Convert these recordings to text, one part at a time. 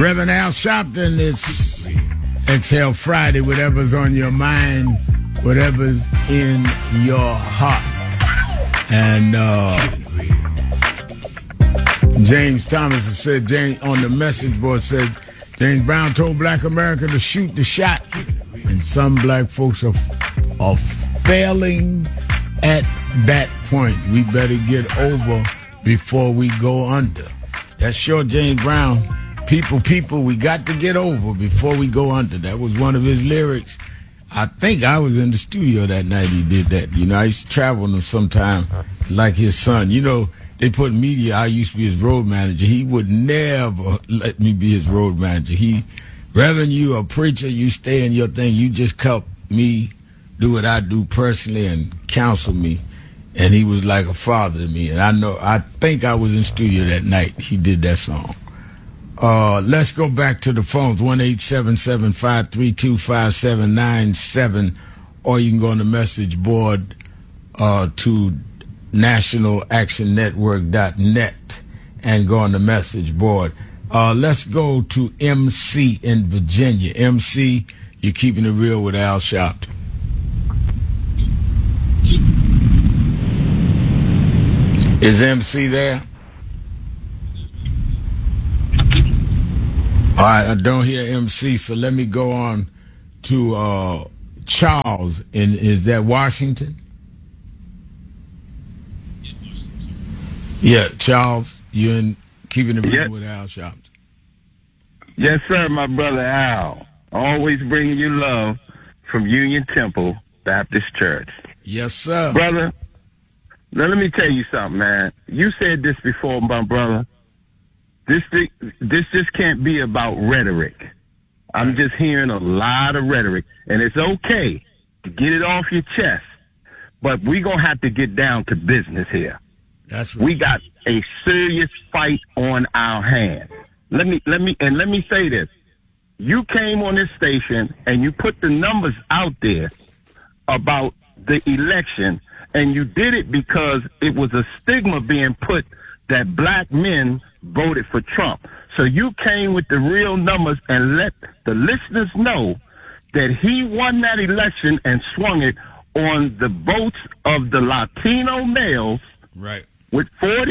Reverend Al Sharpton, it's Exhale Friday, whatever's on your mind, whatever's in your heart. And James Thomas has said, on the message board said, James Brown told Black America to shoot the shot, and some black folks are failing at that point. We better get over before we go under. That's sure, James Brown. People, we got to get over before we go under. That was one of his lyrics. I think I was in the studio that night he did that. You know, I used to travel with him sometime like his son. You know, they put media, I used to be his road manager. He would never let me be his road manager. Rather than you a preacher, you stay in your thing. You just help me do what I do personally and counsel me. And he was like a father to me. And I think I was in studio that night he did that song. Let's go back to the phones, 1-877-532-5797, or you can go on the message board to nationalactionnetwork.net and go on the message board. Let's go to MC in Virginia. MC, you're keeping it real with Al Sharpton. Is MC there? All right, I don't hear MC, so let me go on to Charles. Is that Washington? Yeah, Charles, you're in keeping it real with Al Sharpton. Yes, sir, my brother Al. Always bringing you love from Union Temple Baptist Church. Yes, sir. Brother, now let me tell you something, man. You said this before, my brother. This just can't be about rhetoric. I'm just hearing a lot of rhetoric, and it's okay to get it off your chest, but we're going to have to get down to business here. That's right. We got a serious fight on our hands. Let me say this. You came on this station and you put the numbers out there about the election, and you did it because it was a stigma being put that black men voted for Trump. So you came with the real numbers and let the listeners know that he won that election and swung it on the votes of the Latino males, right, with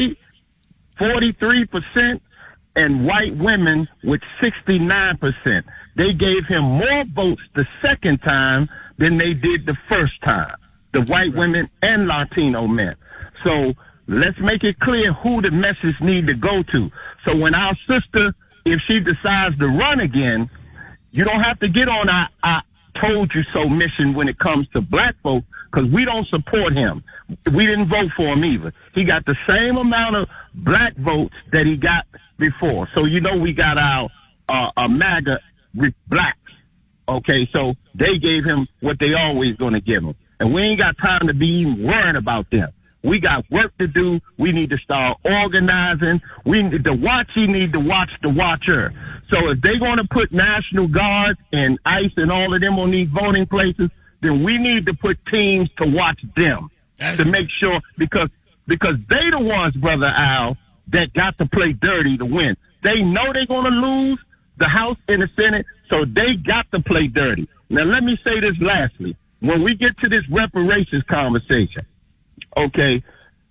43%, and white women with 69%. They gave him more votes the second time than they did the first time, the white women and Latino men. So let's make it clear who the message need to go to. So when our sister, if she decides to run again, you don't have to get on our told you so mission when it comes to black folks, because we don't support him. We didn't vote for him either. He got the same amount of black votes that he got before. So you know we got our MAGA blacks. Okay, so they gave him what they always going to give him. And we ain't got time to be even worrying about them. We got work to do. We need to start organizing. The watchee need to watch the watcher. So if they're going to put National Guard and ICE and all of them on these voting places, then we need to put teams to watch them to make sure, because they the ones, Brother Al, that got to play dirty to win. They know they're going to lose the House and the Senate, so they got to play dirty. Now, let me say this lastly. When we get to this reparations conversation, okay,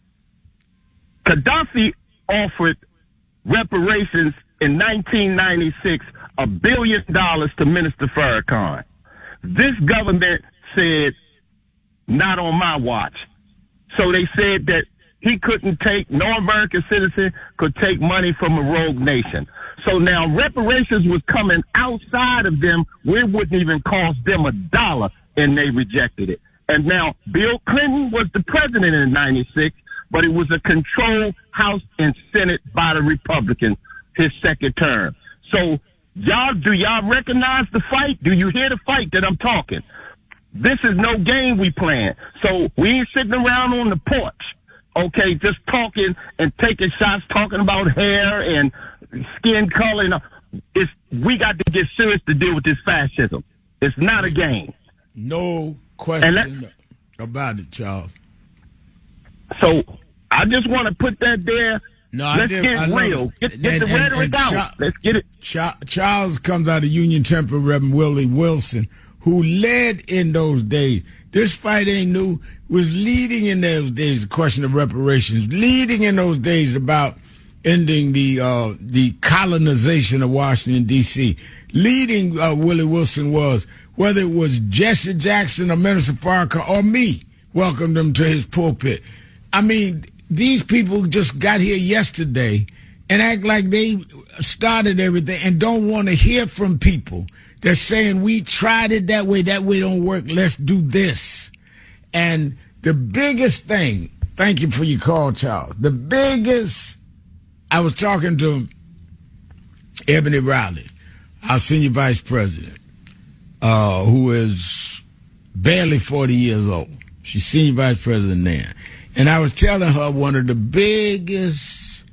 Gaddafi offered reparations in 1996, $1 billion to Minister Farrakhan. This government said, not on my watch. So they said that he couldn't no American citizen could take money from a rogue nation. So now reparations was coming outside of them where it wouldn't even cost them $1, and they rejected it. And now Bill Clinton was the president in 96, but it was a controlled House and Senate by the Republicans, his second term. So do y'all recognize the fight? Do you hear the fight that I'm talking? This is no game we playing. So we ain't sitting around on the porch, okay, just talking and taking shots, talking about hair and skin color. We got to get serious to deal with this fascism. It's not a game. No question about it, Charles. So I just want to put that there No, Let's get real. Get the rhetoric out. Let's get it. Charles comes out of Union Temple, Reverend Willie Wilson, who led in those days. This fight ain't new. Was leading in those days the question of reparations. Leading in those days about ending the colonization of Washington, D.C. Leading Willie Wilson was, whether it was Jesse Jackson or Minister Farrakhan or me, welcomed him to his pulpit. I mean, these people just got here yesterday and act like they started everything and don't want to hear from people. They're saying, we tried it that way don't work, let's do this. And the biggest thing, thank you for your call, Charles, I was talking to Ebony Riley, our senior vice president, who is barely 40 years old. She's senior vice president now. And I was telling her one of the biggest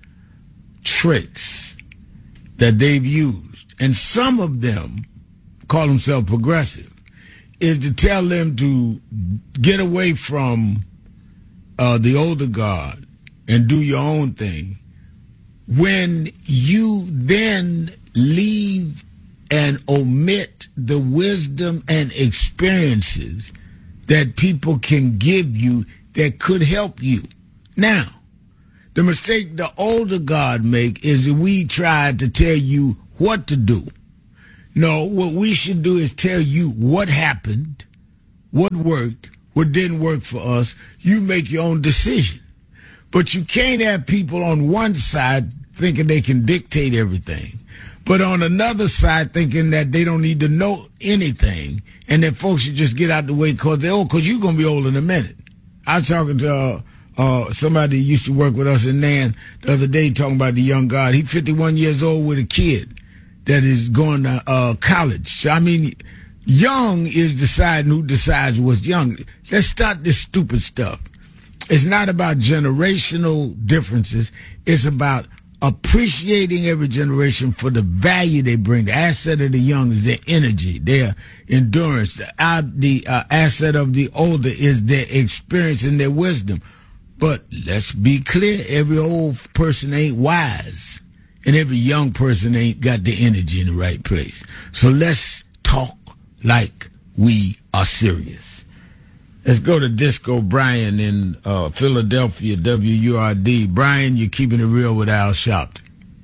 tricks that they've used, and some of them call themselves progressive, is to tell them to get away from the older guard and do your own thing. When you then leave and omit the wisdom and experiences that people can give you that could help you. Now, the mistake the older guard make is that we try to tell you what to do. No, what we should do is tell you what happened, what worked, what didn't work for us. You make your own decision. But you can't have people on one side thinking they can dictate everything, but on another side thinking that they don't need to know anything and that folks should just get out the way because they're old, because you're going to be old in a minute. I was talking to somebody who used to work with us in Nan the other day talking about the young guard. He's 51 years old with a kid that is going to college. So, I mean, young is deciding who decides what's young. Let's start this stupid stuff. It's not about generational differences. It's about appreciating every generation for the value they bring. The asset of the young is their energy, their endurance. The asset of the older is their experience and their wisdom. But let's be clear, every old person ain't wise, and every young person ain't got the energy in the right place. So let's talk like we are serious. Let's go to Disco Brian in Philadelphia, WURD. Brian, you're keeping it real with Al Sharpton.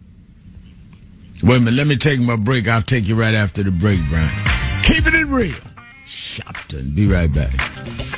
Wait a minute, let me take my break. I'll take you right after the break, Brian. Keeping it real. Sharpton. Be right back.